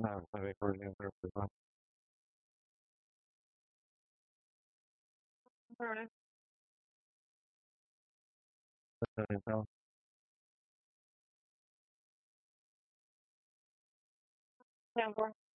sabe cuál es el problema. Alright. Então, tempo.